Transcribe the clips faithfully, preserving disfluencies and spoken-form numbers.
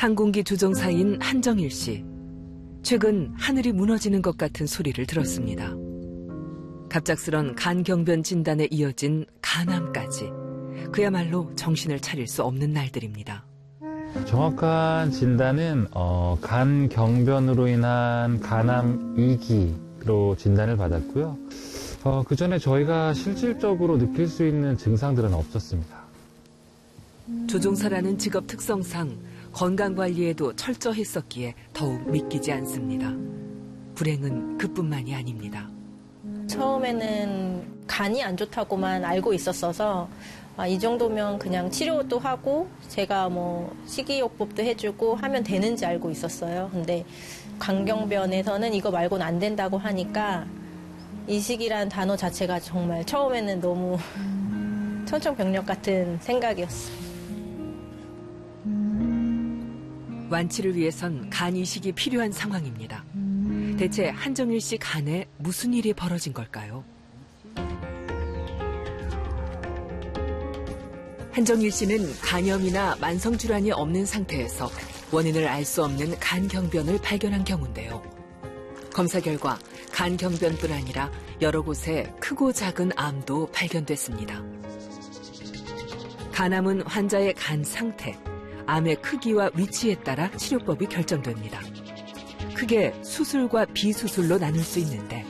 항공기 조종사인 한정일 씨. 최근 하늘이 무너지는 것 같은 소리를 들었습니다. 갑작스런 간경변 진단에 이어진 간암까지. 그야말로 정신을 차릴 수 없는 날들입니다. 정확한 진단은 어, 간경변으로 인한 간암 이 기로 진단을 받았고요. 어, 그 전에 저희가 실질적으로 느낄 수 있는 증상들은 없었습니다. 조종사라는 직업 특성상 건강관리에도 철저했었기에 더욱 믿기지 않습니다. 불행은 그뿐만이 아닙니다. 처음에는 간이 안 좋다고만 알고 있었어서 아, 이 정도면 그냥 치료도 하고 제가 뭐 식이요법도 해주고 하면 되는지 알고 있었어요. 근데 간경변에서는 이거 말고는 안 된다고 하니까 이식이라는 단어 자체가 정말 처음에는 너무 천천병력 같은 생각이었어요. 완치를 위해선 간 이식이 필요한 상황입니다. 대체 한정일 씨 간에 무슨 일이 벌어진 걸까요? 한정일 씨는 간염이나 만성질환이 없는 상태에서 원인을 알 수 없는 간경변을 발견한 경우인데요. 검사 결과 간경변뿐 아니라 여러 곳에 크고 작은 암도 발견됐습니다. 간암은 환자의 간 상태, 암의 크기와 위치에 따라 치료법이 결정됩니다. 크게 수술과 비수술로 나눌 수 있는데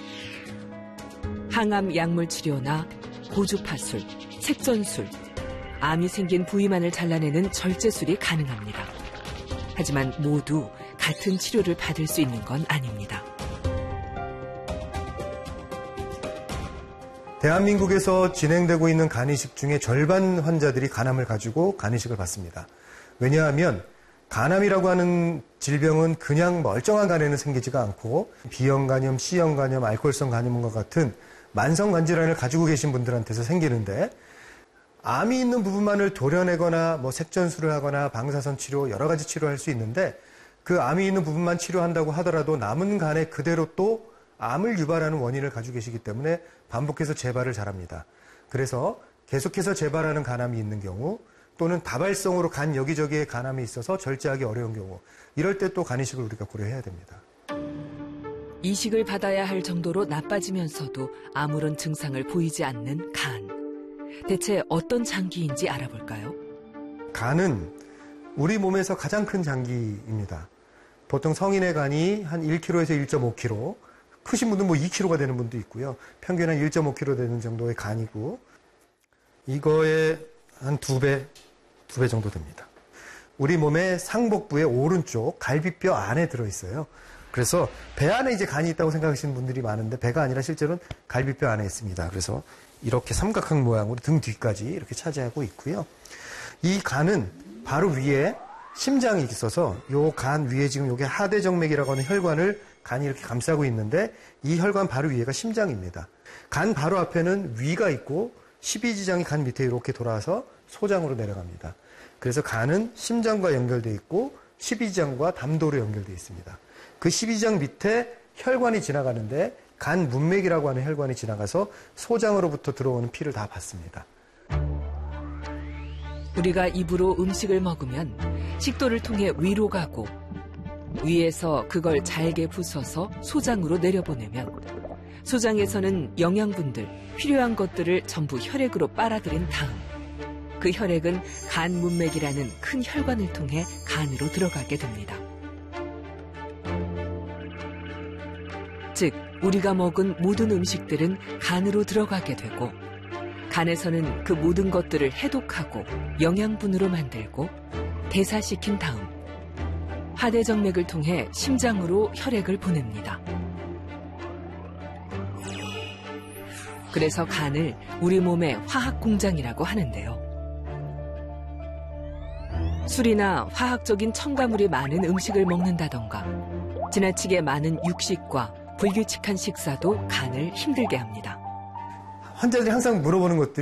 항암 약물 치료나 고주파술, 색전술, 암이 생긴 부위만을 잘라내는 절제술이 가능합니다. 하지만 모두 같은 치료를 받을 수 있는 건 아닙니다. 대한민국에서 진행되고 있는 간이식 중에 절반 환자들이 간암을 가지고 간이식을 받습니다. 왜냐하면 간암이라고 하는 질병은 그냥 멀쩡한 간에는 생기지가 않고 B형간염, C형간염, 알코올성 간염과 같은 만성간질환을 가지고 계신 분들한테서 생기는데 암이 있는 부분만을 도려내거나 뭐 색전술을 하거나 방사선 치료 여러 가지 치료할 수 있는데 그 암이 있는 부분만 치료한다고 하더라도 남은 간에 그대로 또 암을 유발하는 원인을 가지고 계시기 때문에 반복해서 재발을 잘합니다. 그래서 계속해서 재발하는 간암이 있는 경우 또는 다발성으로 간 여기저기에 간암이 있어서 절제하기 어려운 경우 이럴 때 또 간이식을 우리가 고려해야 됩니다. 이식을 받아야 할 정도로 나빠지면서도 아무런 증상을 보이지 않는 간. 대체 어떤 장기인지 알아볼까요? 간은 우리 몸에서 가장 큰 장기입니다. 보통 성인의 간이 한 일 킬로그램에서 일 점 오 킬로그램, 크신 분은 뭐 이 킬로그램가 되는 분도 있고요. 평균 한 일 점 오 킬로그램 되는 정도의 간이고 이거의 한 두 배, 두 배 정도 됩니다. 우리 몸의 상복부의 오른쪽 갈비뼈 안에 들어있어요. 그래서 배 안에 이제 간이 있다고 생각하시는 분들이 많은데 배가 아니라 실제로는 갈비뼈 안에 있습니다. 그래서 이렇게 삼각형 모양으로 등 뒤까지 이렇게 차지하고 있고요. 이 간은 바로 위에 심장이 있어서 요 간 위에 지금 요게 하대정맥이라고 하는 혈관을 간이 이렇게 감싸고 있는데 이 혈관 바로 위에가 심장입니다. 간 바로 앞에는 위가 있고 십이지장이 간 밑에 이렇게 돌아서 소장으로 내려갑니다. 그래서 간은 심장과 연결되어 있고 십이지장과 담도로 연결되어 있습니다. 그 십이지장 밑에 혈관이 지나가는데 간 문맥이라고 하는 혈관이 지나가서 소장으로부터 들어오는 피를 다 받습니다. 우리가 입으로 음식을 먹으면 식도를 통해 위로 가고 위에서 그걸 잘게 부숴서 소장으로 내려보내면 소장에서는 영양분들, 필요한 것들을 전부 혈액으로 빨아들인 다음 그 혈액은 간 문맥이라는 큰 혈관을 통해 간으로 들어가게 됩니다. 즉, 우리가 먹은 모든 음식들은 간으로 들어가게 되고 간에서는 그 모든 것들을 해독하고 영양분으로 만들고 대사시킨 다음 하대정맥을 통해 심장으로 혈액을 보냅니다. 그래서 간을 우리 몸의 화학공장이라고 하는데요. 술이나 화학적인 첨가물이 많은 음식을 먹는다던가 지나치게 많은 육식과 불규칙한 식사도 간을 힘들게 합니다. 환자들이 항상 물어보는 것들이